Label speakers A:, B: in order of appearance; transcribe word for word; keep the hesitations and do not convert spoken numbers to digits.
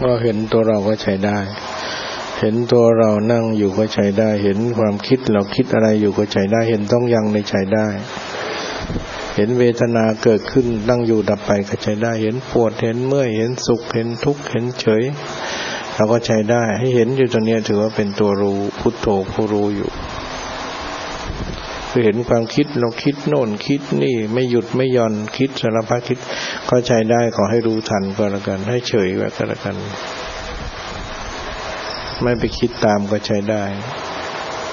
A: เราเห็นตัวเราก็ใช้ได้เห็นตัวเรานั่งอยู่ก็ใช้ได้เห็นความคิดเราคิดอะไรอยู่ก็ใช้ได้เห็นต้องยังในใช้ได้เห็นเวทนาเกิดขึ้นตั้งอยู่ดับไปก็ใช้ได้เห็นปวดเห็นเมื่อยเห็นสุขเห็นทุกข์เห็นเฉยเราก็ใช้ได้ให้เห็นอยู่ตรงนี้ถือว่าเป็นตัวรู้พุทโธผู้รู้อยู่คือเห็นความคิดเราคิดโน่นคิดนี่ไม่หยุดไม่หย่อนคิดสารพัดคิดก็ใช้ได้ขอให้รู้ทันก็แล้วกันให้เฉยไว้ก็แล้วกันไม่ไปคิดตามก็ใช้ได้